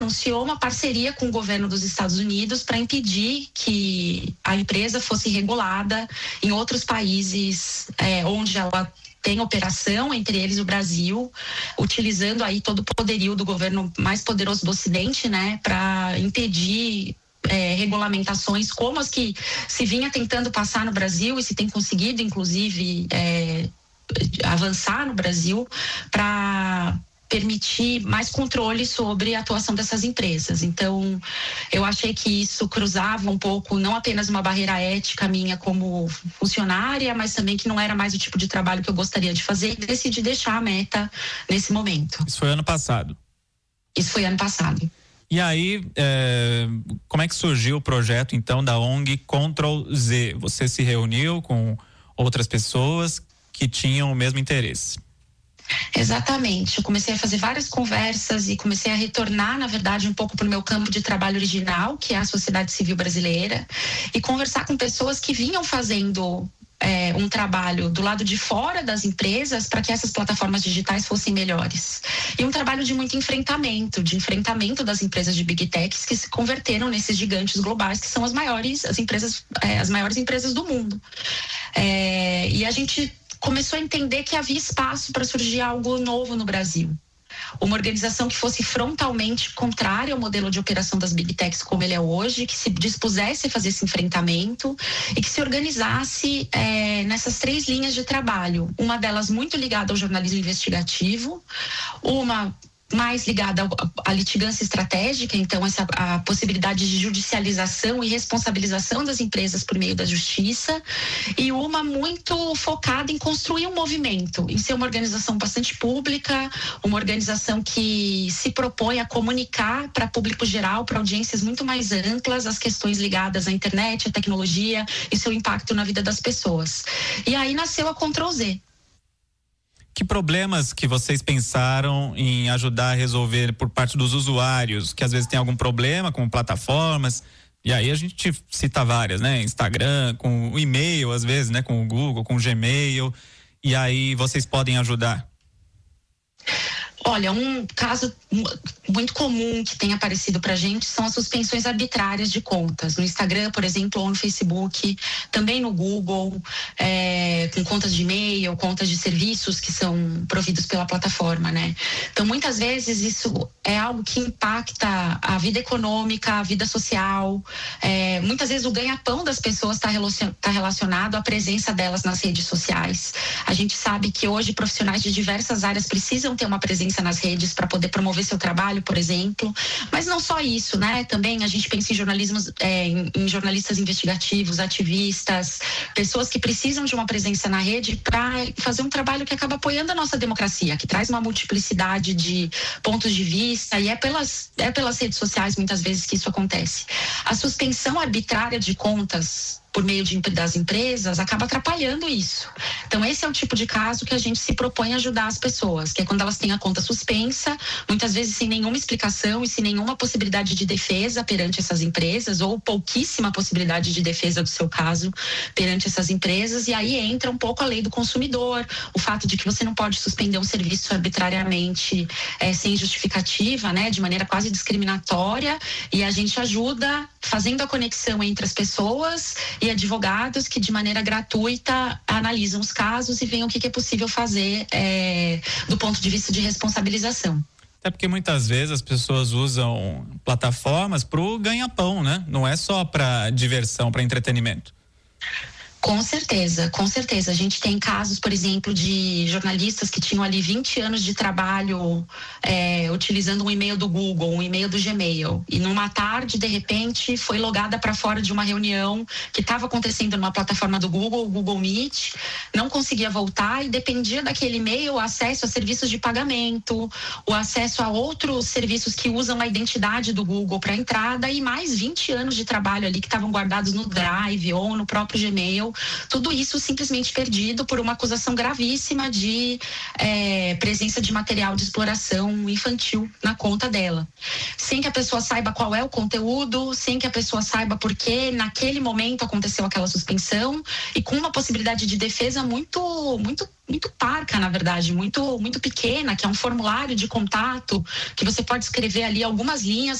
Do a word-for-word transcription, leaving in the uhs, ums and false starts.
anunciou uma parceria com o governo dos Estados Unidos para impedir que a empresa fosse regulada em outros países é, onde ela tem operação, entre eles o Brasil, utilizando aí todo o poderio do governo mais poderoso do Ocidente, né, para impedir é, regulamentações como as que se vinha tentando passar no Brasil e se tem conseguido, inclusive, é, avançar no Brasil para permitir mais controle sobre a atuação dessas empresas. Então, eu achei que isso cruzava um pouco, não apenas uma barreira ética minha como funcionária, mas também que não era mais o tipo de trabalho que eu gostaria de fazer, e decidi deixar a Meta nesse momento. Isso foi ano passado? Isso foi ano passado. E aí, é, como é que surgiu o projeto, então, da O N G Control Z? Você se reuniu com outras pessoas que tinham o mesmo interesse? Exatamente, eu comecei a fazer várias conversas e comecei a retornar, na verdade, um pouco para o meu campo de trabalho original, que é a sociedade civil brasileira, e conversar com pessoas que vinham fazendo é, um trabalho do lado de fora das empresas para que essas plataformas digitais fossem melhores. E um trabalho de muito enfrentamento, de enfrentamento das empresas de Big Techs que se converteram nesses gigantes globais, que são as maiores, as empresas, é, as maiores empresas do mundo. É, e a gente começou a entender que havia espaço para surgir algo novo no Brasil. Uma organização que fosse frontalmente contrária ao modelo de operação das Big Techs como ele é hoje, que se dispusesse a fazer esse enfrentamento e que se organizasse é, nessas três linhas de trabalho. Uma delas muito ligada ao jornalismo investigativo, uma mais ligada à litigância estratégica, então essa a possibilidade de judicialização e responsabilização das empresas por meio da justiça, e uma muito focada em construir um movimento, em ser uma organização bastante pública, uma organização que se propõe a comunicar para público geral, para audiências muito mais amplas, as questões ligadas à internet, à tecnologia e seu impacto na vida das pessoas. E aí nasceu a Control Z. Que problemas que vocês pensaram em ajudar a resolver por parte dos usuários, que às vezes tem algum problema com plataformas, e aí a gente cita várias, né? Instagram, com o e-mail, às vezes, né? Com o Google, com o Gmail, e aí vocês podem ajudar? Olha, um caso muito comum que tem aparecido pra gente são as suspensões arbitrárias de contas. No Instagram, por exemplo, ou no Facebook, também no Google, é, com contas de e-mail, contas de serviços que são providos pela plataforma, né? Então, muitas vezes isso é algo que impacta a vida econômica, a vida social. É, muitas vezes o ganha-pão das pessoas está relacion, tá relacionado à presença delas nas redes sociais. A gente sabe que hoje profissionais de diversas áreas precisam ter uma presença nas redes para poder promover seu trabalho, por exemplo, mas não só isso, né? Também a gente pensa em jornalismo, é, em, em jornalistas investigativos, ativistas, pessoas que precisam de uma presença na rede para fazer um trabalho que acaba apoiando a nossa democracia, que traz uma multiplicidade de pontos de vista, e é pelas, é pelas redes sociais muitas vezes que isso acontece. A suspensão arbitrária de contas por meio de, das empresas, acaba atrapalhando isso. Então, esse é o tipo de caso que a gente se propõe a ajudar as pessoas, que é quando elas têm a conta suspensa, muitas vezes sem nenhuma explicação e sem nenhuma possibilidade de defesa perante essas empresas, ou pouquíssima possibilidade de defesa do seu caso perante essas empresas, e aí entra um pouco a lei do consumidor, o fato de que você não pode suspender um serviço arbitrariamente é, sem justificativa, né, de maneira quase discriminatória, e a gente ajuda fazendo a conexão entre as pessoas e advogados que de maneira gratuita analisam os casos e veem o que é possível fazer é, do ponto de vista de responsabilização. Até porque muitas vezes as pessoas usam plataformas para o ganha-pão, né? Não é só para diversão, para entretenimento. Com certeza, com certeza. A gente tem casos, por exemplo, de jornalistas que tinham ali vinte anos de trabalho é, utilizando um e-mail do Google, um e-mail do Gmail, e numa tarde, de repente, foi logada para fora de uma reunião que estava acontecendo numa plataforma do Google, o Google Meet, não conseguia voltar e dependia daquele e-mail o acesso a serviços de pagamento, o acesso a outros serviços que usam a identidade do Google para entrada, e mais vinte anos de trabalho ali que estavam guardados no Drive ou no próprio Gmail, e-mail, tudo isso simplesmente perdido por uma acusação gravíssima de é, presença de material de exploração infantil na conta dela. Sem que a pessoa saiba qual é o conteúdo, sem que a pessoa saiba por que naquele momento aconteceu aquela suspensão e com uma possibilidade de defesa muito, muito, muito parca, na verdade, muito, muito pequena, que é um formulário de contato que você pode escrever ali algumas linhas